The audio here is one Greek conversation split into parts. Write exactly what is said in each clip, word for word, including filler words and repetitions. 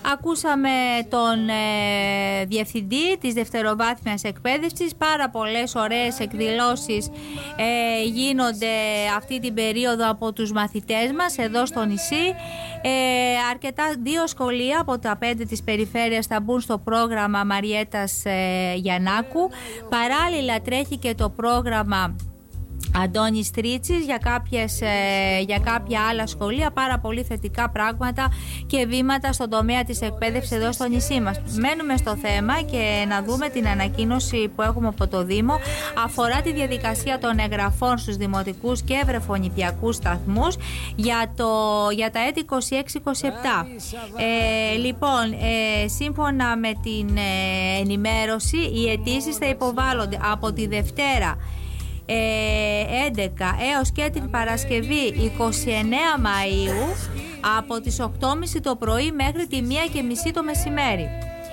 Ακούσαμε τον ε, διευθυντή της δευτεροβάθμιας εκπαίδευσης. Πάρα πολλές ωραίες εκδηλώσεις ε, γίνονται αυτή την περίοδο από τους μαθητές μας εδώ στο νησί. Ε, αρκετά δύο σχολεία από τα πέντε της περιφέρειας θα μπουν στο πρόγραμμα Μαριέτας ε, Γιαννάκου. Παράλληλα τρέχει και το πρόγραμμα Αντώνης Τρίτσης για, κάποιες, ε, για κάποια άλλα σχολεία. Πάρα πολύ θετικά πράγματα και βήματα στον τομέα της εκπαίδευσης εδώ στο νησί μας. Μένουμε στο θέμα και να δούμε την ανακοίνωση που έχουμε από το Δήμο. Αφορά τη διαδικασία των εγγραφών στους δημοτικούς και ευρεφονιπιακούς σταθμούς για, το, για τα έτη είκοσι έξι είκοσι επτά. Ε, λοιπόν, ε, σύμφωνα με την ε, ενημέρωση, οι αιτήσεις θα υποβάλλονται από τη Δευτέρα έντεκα έως και την Παρασκευή είκοσι εννέα Μαΐου από τις οκτώ και μισή το πρωί μέχρι τη μία και μισή το μεσημέρι.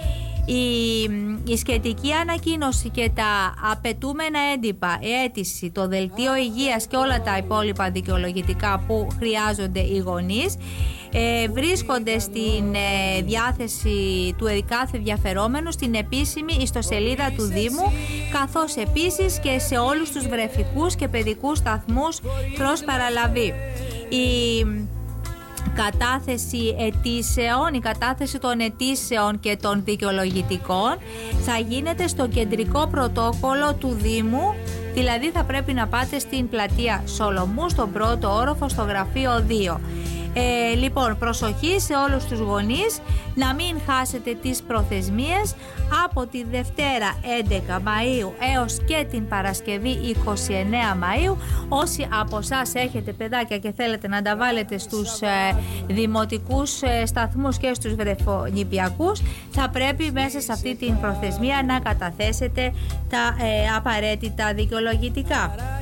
Η, η σχετική ανακοίνωση και τα απαιτούμενα έντυπα, η αίτηση, το δελτίο υγείας και όλα τα υπόλοιπα δικαιολογητικά που χρειάζονται οι γονείς ε, βρίσκονται στην ε, διάθεση του κάθε ενδιαφερόμενου στην επίσημη ιστοσελίδα του Δήμου, καθώς επίσης και σε όλους τους βρεφικούς και παιδικούς σταθμούς προς παραλαβή. Η κατάθεση αιτήσεων, η κατάθεση των αιτήσεων και των δικαιολογητικών θα γίνεται στο κεντρικό πρωτόκολλο του Δήμου, δηλαδή θα πρέπει να πάτε στην πλατεία Σολομού, στον πρώτο όροφο, στο γραφείο δύο. Ε, λοιπόν, προσοχή σε όλους τους γονείς να μην χάσετε τις προθεσμίες από τη Δευτέρα έντεκα Μαΐου έως και την Παρασκευή είκοσι εννέα Μαΐου. Όσοι από εσάς έχετε παιδάκια και θέλετε να τα βάλετε στους ε, δημοτικούς ε, σταθμούς και στους βρεφονιπιακούς, θα πρέπει μέσα σε αυτή την προθεσμία να καταθέσετε τα ε, απαραίτητα δικαιολογητικά.